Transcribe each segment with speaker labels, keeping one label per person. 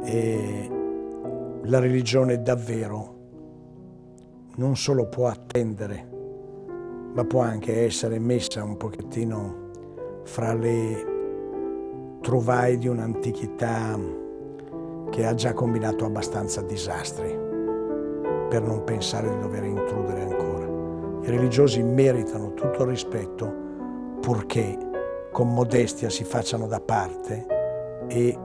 Speaker 1: E la religione davvero non solo può attendere, ma può anche essere messa un pochettino fra le trouvaille di un'antichità che ha già combinato abbastanza disastri, per non pensare di dover intrudere ancora. I religiosi meritano tutto il rispetto, purché con modestia si facciano da parte e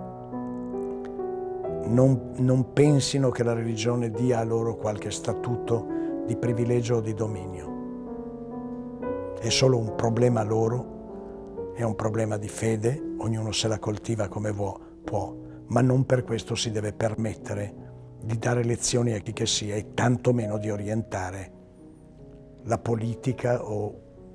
Speaker 1: non pensino che la religione dia a loro qualche statuto di privilegio o di dominio. È solo un problema loro, è un problema di fede, ognuno se la coltiva come può, ma non per questo si deve permettere di dare lezioni a chi che sia e tantomeno di orientare la politica o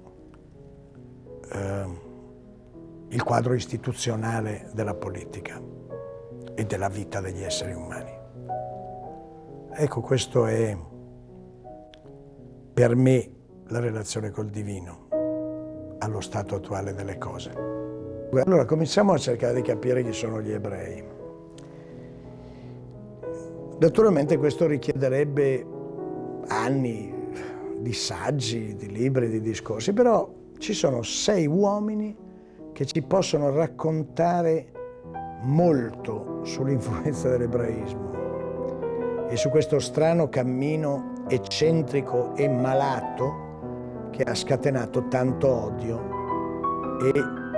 Speaker 1: il quadro istituzionale della politica e della vita degli esseri umani. Ecco, questo è per me la relazione col divino allo stato attuale delle cose. Allora cominciamo a cercare di capire chi sono gli ebrei. Naturalmente questo richiederebbe anni di saggi, di libri, di discorsi, però ci sono 6 uomini che ci possono raccontare molto sull'influenza dell'ebraismo e su questo strano cammino eccentrico e malato che ha scatenato tanto odio, e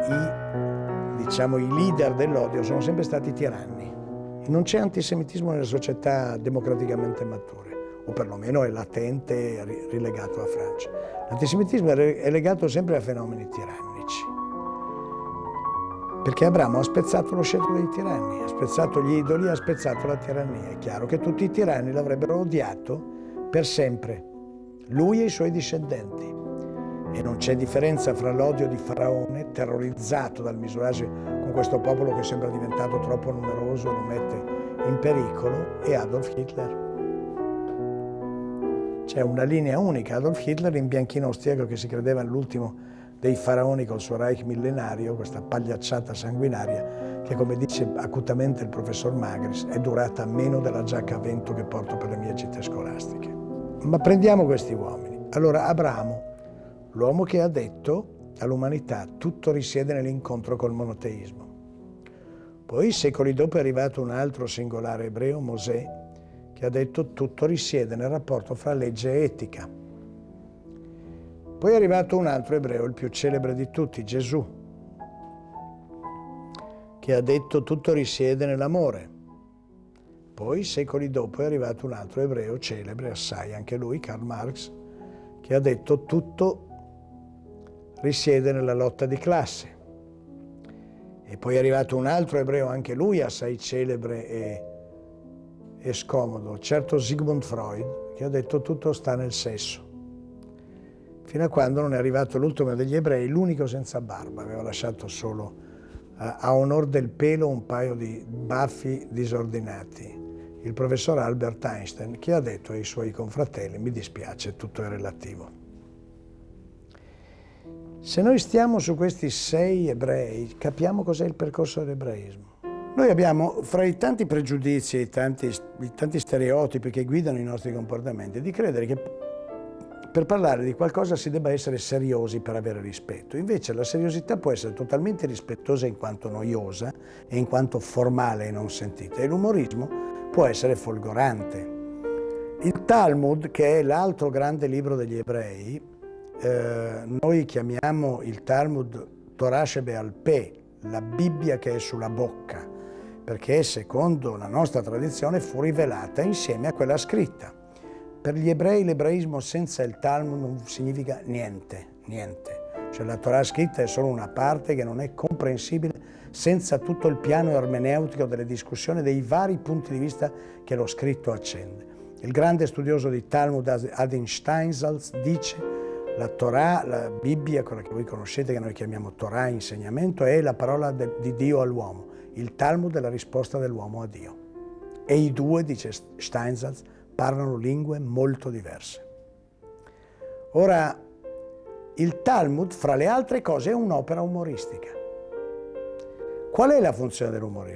Speaker 1: i leader dell'odio sono sempre stati tiranni. Non c'è antisemitismo nelle società democraticamente mature, o perlomeno è latente e rilegato a Francia. L'antisemitismo è legato sempre a fenomeni tirannici, perché Abramo ha spezzato lo scettro dei tiranni, ha spezzato gli idoli, ha spezzato la tirannia. È chiaro che tutti i tiranni l'avrebbero odiato per sempre, lui e i suoi discendenti. E non c'è differenza fra l'odio di Faraone, terrorizzato dal misurarsi con questo popolo che sembra diventato troppo numeroso e lo mette in pericolo, e Adolf Hitler. C'è una linea unica, Adolf Hitler in bianchino austriaco che si credeva l'ultimo dei faraoni col suo Reich millenario, questa pagliacciata sanguinaria che, come dice acutamente il professor Magris, è durata meno della giacca a vento che porto per le mie gite scolastiche. Ma prendiamo questi uomini. Allora, Abramo, l'uomo che ha detto all'umanità tutto risiede nell'incontro col monoteismo. Poi, secoli dopo, è arrivato un altro singolare ebreo, Mosè, che ha detto tutto risiede nel rapporto fra legge e etica. Poi è arrivato un altro ebreo, il più celebre di tutti, Gesù, che ha detto tutto risiede nell'amore. Poi, secoli dopo, è arrivato un altro ebreo celebre, assai anche lui, Karl Marx, che ha detto tutto risiede nella lotta di classe. E poi è arrivato un altro ebreo, anche lui assai celebre e scomodo, certo Sigmund Freud, che ha detto tutto sta nel sesso. Fino a quando non è arrivato l'ultimo degli ebrei, l'unico senza barba, aveva lasciato solo a onor del pelo un paio di baffi disordinati, il professor Albert Einstein, che ha detto ai suoi confratelli: mi dispiace, tutto è relativo. Se noi stiamo su questi 6 ebrei, capiamo cos'è il percorso dell'ebraismo. Noi abbiamo, fra i tanti pregiudizi e i tanti stereotipi che guidano i nostri comportamenti, di credere che per parlare di qualcosa si debba essere seriosi per avere rispetto. Invece la seriosità può essere totalmente rispettosa in quanto noiosa e in quanto formale e non sentita, e l'umorismo può essere folgorante. Il Talmud, che è l'altro grande libro degli ebrei, noi chiamiamo il Talmud Torah Shebe'al Peh, la Bibbia che è sulla bocca, perché secondo la nostra tradizione fu rivelata insieme a quella scritta. Per gli ebrei l'ebraismo senza il Talmud non significa niente. Cioè la Torah scritta è solo una parte che non è comprensibile senza tutto il piano ermeneutico delle discussioni, dei vari punti di vista che lo scritto accende. Il grande studioso di Talmud Adin Steinsaltz dice: la Torah, la Bibbia, quella che voi conoscete, che noi chiamiamo Torah, insegnamento, è la parola di Dio all'uomo. Il Talmud è la risposta dell'uomo a Dio. E i due, dice Steinsaltz, parlano lingue molto diverse. Ora, il Talmud, fra le altre cose, è un'opera umoristica. Qual è la funzione dell'umorismo?